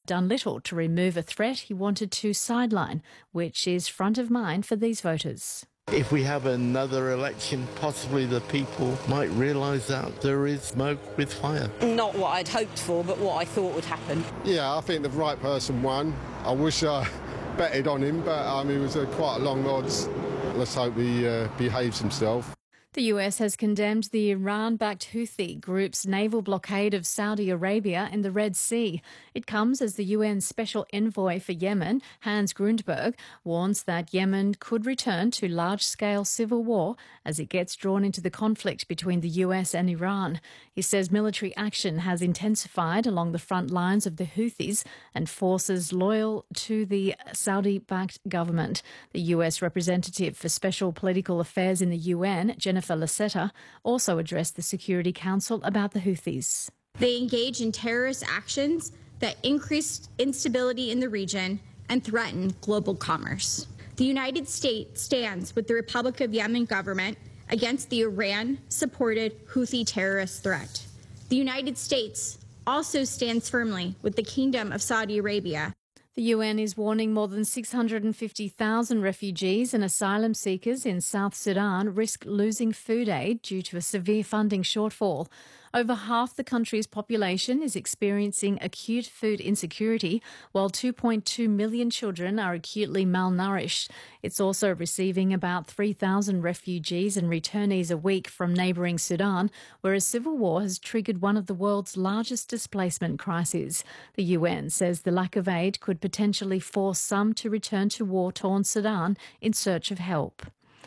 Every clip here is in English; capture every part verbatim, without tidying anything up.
done little to remove a threat he wanted to sideline, which is front of mind for these voters. If we have another election, possibly the people might realise that there is smoke with fire. Not what I'd hoped for, but what I thought would happen. Yeah, I think the right person won. I wish I betted on him, but um, it was uh, quite a long odds. Let's hope he uh, behaves himself. The U S has condemned the Iran-backed Houthi group's naval blockade of Saudi Arabia in the Red Sea. It comes as the U N Special Envoy for Yemen, Hans Grundberg, warns that Yemen could return to large-scale civil war as it gets drawn into the conflict between the U S and Iran. He says military action has intensified along the front lines of the Houthis and forces loyal to the Saudi-backed government. The U S representative for Special Political Affairs in the U N, Jennifer Lasetta, also addressed the Security Council about the Houthis. They engage in terrorist actions that increase instability in the region and threaten global commerce. The United States stands with the Republic of Yemen government against the Iran-supported Houthi terrorist threat. The United States also stands firmly with the Kingdom of Saudi Arabia. The U N is warning more than six hundred fifty thousand refugees and asylum seekers in South Sudan risk losing food aid due to a severe funding shortfall. Over half the country's population is experiencing acute food insecurity, while two point two million children are acutely malnourished. It's also receiving about three thousand refugees and returnees a week from neighbouring Sudan, where a civil war has triggered one of the world's largest displacement crises. The U N says the lack of aid could potentially force some to return to war-torn Sudan in search of help.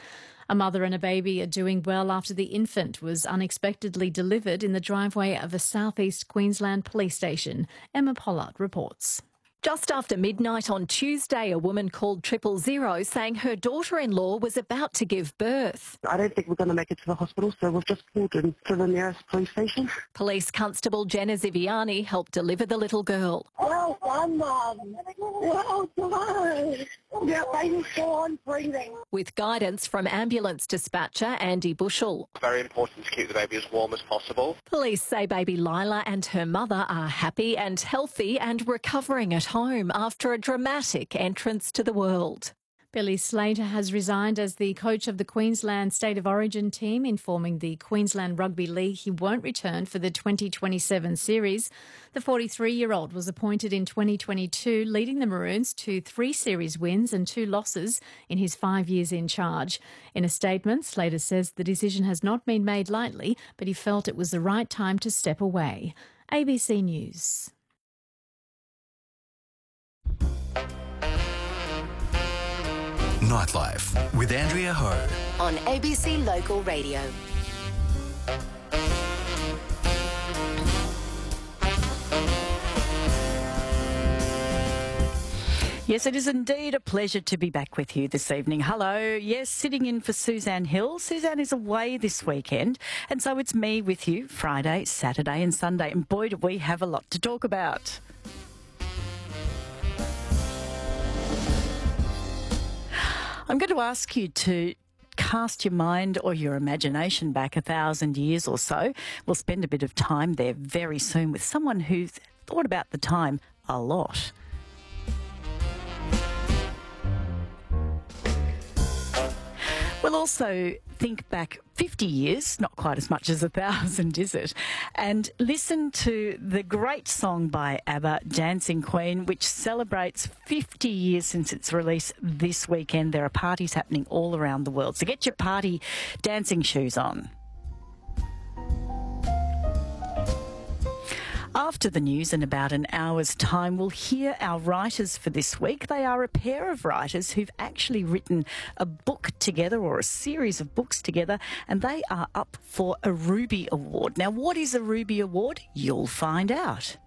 A mother and a baby are doing well after the infant was unexpectedly delivered in the driveway of a southeast Queensland police station. Emma Pollard reports. Just after midnight on Tuesday, a woman called triple zero saying her daughter-in-law was about to give birth. I don't think we're going to make it to the hospital, so we've just pulled in to the nearest police station. Police Constable Jenna Ziviani helped deliver the little girl. Well done, Mum. Well done. Your baby's still on breathing. With guidance from ambulance dispatcher Andy Bushell. Very important to keep the baby as warm as possible. Police say baby Lila and her mother are happy and healthy and recovering at home after a dramatic entrance to the world. Billy Slater has resigned as the coach of the Queensland State of Origin team, informing the Queensland Rugby League he won't return for the twenty twenty-seven series. The forty-three-year-old was appointed in twenty twenty-two, leading the Maroons to three series wins and two losses in his five years in charge. In a statement, Slater says the decision has not been made lightly, but he felt it was the right time to step away. A B C News. Nightlife with Andrea Ho on A B C Local Radio. Yes, it is indeed a pleasure to be back with you this evening. Hello. Yes, sitting in for Suzanne Hill. Suzanne is away this weekend, and so it's me with you Friday, Saturday and Sunday. And boy, do we have a lot to talk about. I'm going to ask you to cast your mind or your imagination back a thousand years or so. We'll spend a bit of time there very soon with someone who's thought about the time a lot. We'll also think back fifty years, not quite as much as a thousand, is it? And listen to the great song by ABBA, Dancing Queen, which celebrates fifty years since its release this weekend. There are parties happening all around the world, so get your party dancing shoes on. After the news in about an hour's time, we'll hear our writers for this week. They are a pair of writers who've actually written a book together or a series of books together, and they are up for a Ruby Award. Now, what is a Ruby Award? You'll find out.